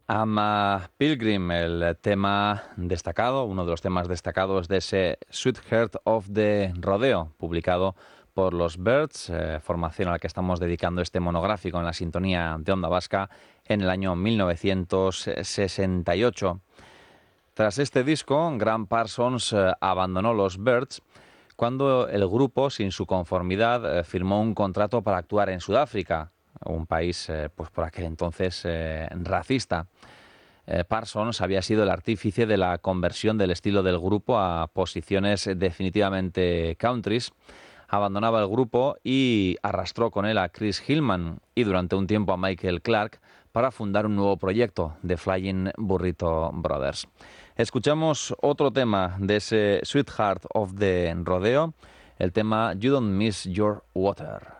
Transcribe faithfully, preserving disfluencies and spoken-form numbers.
I'm a Pilgrim, el tema destacado, uno de los temas destacados de ese Sweetheart of the Rodeo, publicado por los Byrds, eh, formación a la que estamos dedicando este monográfico en la sintonía de Onda Vasca en el año mil novecientos sesenta y ocho. Tras este disco, Graham Parsons eh, abandonó los Byrds cuando el grupo, sin su conformidad, eh, firmó un contrato para actuar en Sudáfrica, un país eh, pues por aquel entonces eh, racista. Eh, Parsons había sido el artífice de la conversión del estilo del grupo a posiciones definitivamente countries. Abandonaba el grupo y arrastró con él a Chris Hillman y durante un tiempo a Michael Clark para fundar un nuevo proyecto, The Flying Burrito Brothers. Escuchamos otro tema de ese Sweetheart of the Rodeo, el tema You Don't Miss Your Water.